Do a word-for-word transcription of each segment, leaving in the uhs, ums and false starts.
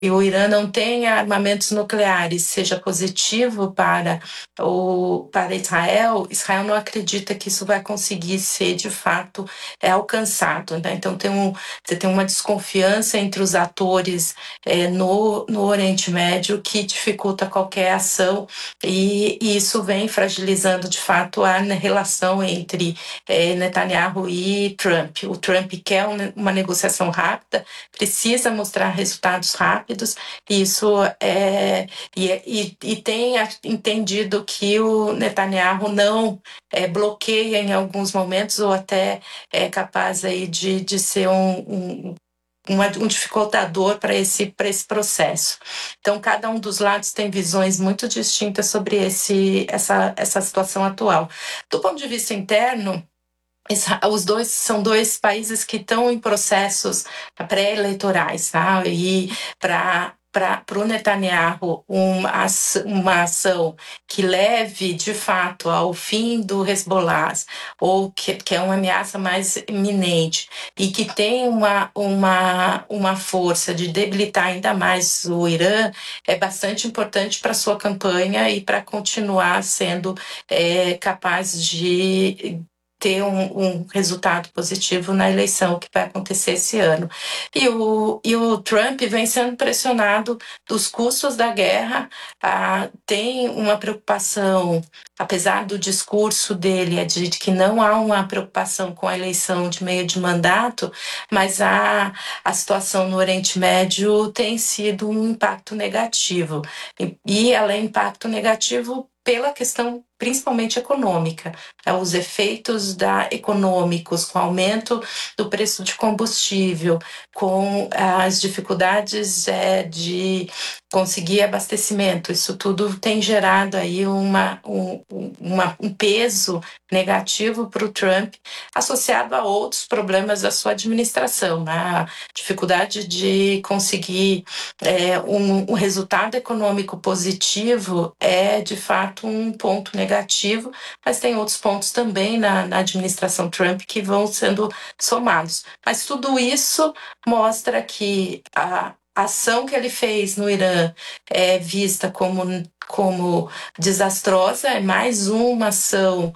o Irã não tenha armamentos nucleares seja positivo para, o, para Israel, Israel não acredita que isso vai conseguir ser, de fato, é, alcançado. Né? Então, tem um, você tem uma desconfiança entre os atores é, no, no Oriente Médio que dificulta qualquer ação e, e isso vem fragilizando, de fato, a relação entre é, Netanyahu e Trump. O Trump quer uma negociação rápida, precisa mostrar resultados rápidos, isso é, e, e, e tem entendido que o Netanyahu não é, bloqueia em alguns momentos ou até é capaz aí de, de ser um, um um dificultador para esse, para esse processo. Então, cada um dos lados tem visões muito distintas sobre esse, essa, essa situação atual. Do ponto de vista interno, os dois são dois países que estão em processos pré-eleitorais, tá? E para para o Netanyahu uma, uma ação que leve de fato ao fim do Hezbollah, ou que, que é uma ameaça mais iminente, e que tem uma, uma, uma força de debilitar ainda mais o Irã, é bastante importante para a sua campanha e para continuar sendo é, capaz de ter um, um resultado positivo na eleição que vai acontecer esse ano. E o, e o Trump vem sendo pressionado dos custos da guerra, ah, tem uma preocupação, apesar do discurso dele, é de que não há uma preocupação com a eleição de meio de mandato, mas a, a situação no Oriente Médio tem sido um impacto negativo. E, e ela é impacto negativo pela questão principalmente econômica, é, os efeitos da, econômicos, com o aumento do preço de combustível, com as dificuldades é, de conseguir abastecimento, isso tudo tem gerado aí uma, um, uma, um peso negativo para o Trump, associado a outros problemas da sua administração, né? A dificuldade de conseguir é, um, um resultado econômico positivo é, de fato, um ponto negativo, mas tem outros pontos também na, na administração Trump que vão sendo somados. Mas tudo isso mostra que a ação que ele fez no Irã é vista como, como desastrosa, é mais uma ação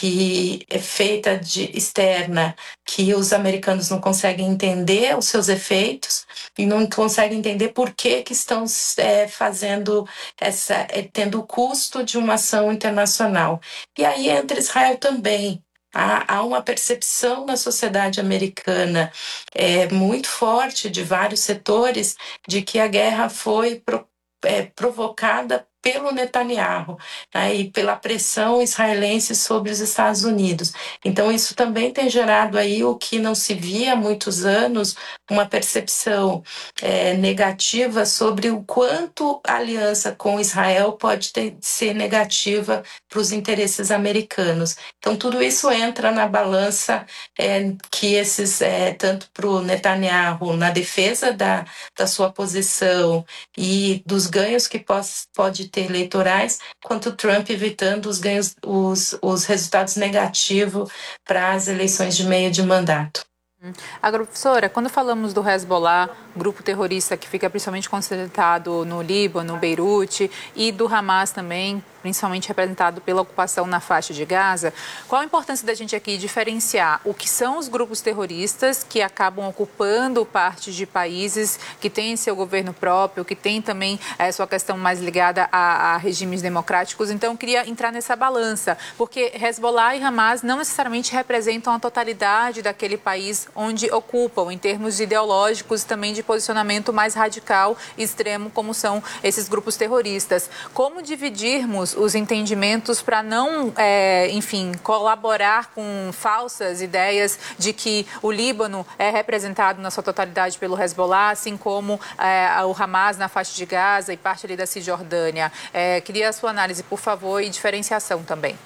que é feita de externa, que os americanos não conseguem entender os seus efeitos e não conseguem entender por que, que estão é, fazendo essa, é, tendo o custo de uma ação internacional. E aí entra Israel também. Há, há uma percepção na sociedade americana é, muito forte de vários setores de que a guerra foi pro, é, provocada pelo Netanyahu, né, e pela pressão israelense sobre os Estados Unidos. Então isso também tem gerado aí o que não se via há muitos anos, uma percepção é, negativa sobre o quanto a aliança com Israel pode ter, ser negativa para os interesses americanos. Então tudo isso entra na balança é, que esses, é, tanto para o Netanyahu, na defesa da, da sua posição e dos ganhos que pode, pode ter eleitorais, quanto o Trump evitando os ganhos, os, os resultados negativos para as eleições de meio de mandato. Agora, professora, quando falamos do Hezbollah, grupo terrorista que fica principalmente concentrado no Líbano, Beirute, e do Hamas também, principalmente representado pela ocupação na faixa de Gaza, qual a importância da gente aqui diferenciar o que são os grupos terroristas que acabam ocupando partes de países que têm seu governo próprio, que têm também a sua questão mais ligada a, a regimes democráticos? Então, eu queria entrar nessa balança, porque Hezbollah e Hamas não necessariamente representam a totalidade daquele país onde ocupam, em termos ideológicos e também de posicionamento mais radical e extremo, como são esses grupos terroristas. Como dividirmos os entendimentos para não, é, enfim, colaborar com falsas ideias de que o Líbano é representado na sua totalidade pelo Hezbollah, assim como é, o Hamas na faixa de Gaza e parte ali da Cisjordânia? É, queria a sua análise, por favor, e diferenciação também.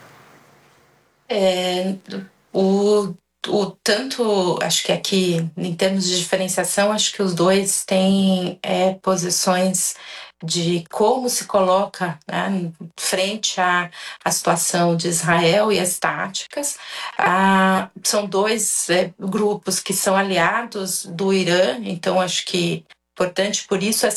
É, o O tanto, acho que aqui, em termos de diferenciação, acho que os dois têm é, posições de como se coloca, né, frente à, à situação de Israel e as táticas. Ah, são dois é, grupos que são aliados do Irã, então acho que Importante, por isso,